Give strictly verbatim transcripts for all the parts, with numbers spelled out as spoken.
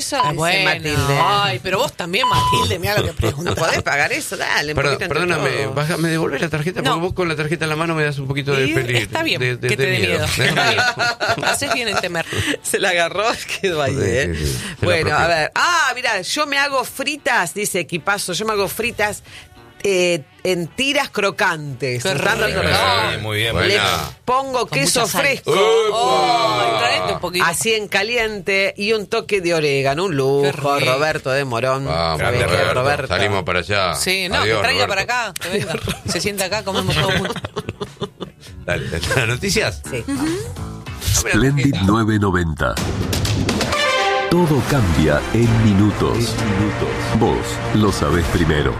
Eso Ah, dice bueno. Matilde. Ay, pero vos también, Matilde, mirá lo que ¿No preguntás. podés pagar eso? Dale, un Perdón, poquito entre perdóname, todos. baja, ¿me devolvés la tarjeta? No. Porque vos con la tarjeta en la mano me das un poquito de Y peligro. está bien, de, de, que te de dé miedo. Déjame- Haces bien en temer. Se la agarró, quedó ahí, Sí, ¿eh? sí, sí, se la Bueno, a apropió. ver. Ah, mira, yo me hago fritas, dice Equipazo, yo me hago fritas eh, en tiras crocantes. Qué Están dando rico. razón. Sí, muy bien. Bueno. Le Buena. pongo Con queso mucha sal. fresco. Oh, traete un poquito. Así en caliente y un toque de orégano, un lujo, Qué rico. Roberto de Morón. Vamos, ¿Sabés grande qué, Roberto. Salimos para allá. Sí, no, Adiós, que traiga Roberto. para acá, que venga. Se sienta acá, comemos todos juntos. Dale, ¿las noticias? Sí. Splendid nueve noventa. Todo cambia en minutos. Vos lo sabés primero.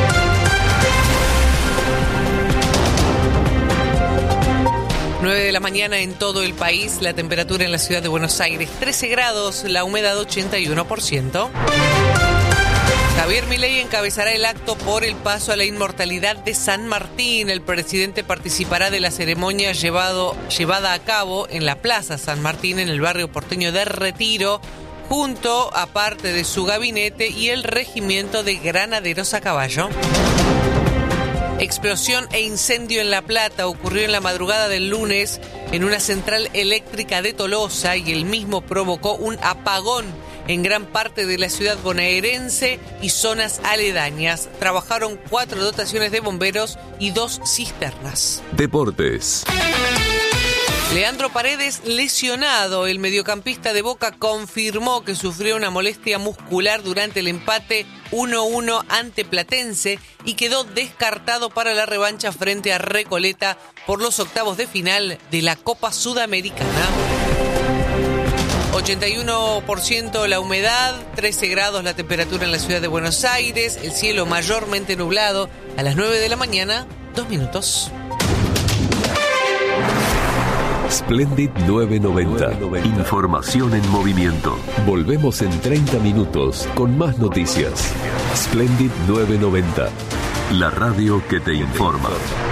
nueve de la mañana en todo el país, la temperatura en la ciudad de Buenos Aires, trece grados, la humedad ochenta y uno por ciento. Javier Milei encabezará el acto por el paso a la inmortalidad de San Martín. El presidente participará de la ceremonia llevado, llevada a cabo en la Plaza San Martín, en el barrio porteño de Retiro, junto a parte de su gabinete y el regimiento de granaderos a caballo. Explosión e incendio en La Plata ocurrió en la madrugada del lunes en una central eléctrica de Tolosa y el mismo provocó un apagón en gran parte de la ciudad bonaerense y zonas aledañas. Trabajaron cuatro dotaciones de bomberos y dos cisternas. Deportes. Leandro Paredes lesionado. El mediocampista de Boca confirmó que sufrió una molestia muscular durante el empate uno uno ante Platense y quedó descartado para la revancha frente a Recoleta por los octavos de final de la Copa Sudamericana. ochenta y uno por ciento la humedad, trece grados la temperatura en la ciudad de Buenos Aires, el cielo mayormente nublado. A las nueve de la mañana, dos minutos. Splendid nueve noventa. Información en movimiento. Volvemos en treinta minutos con más noticias. Splendid nueve noventa. La radio que te informa.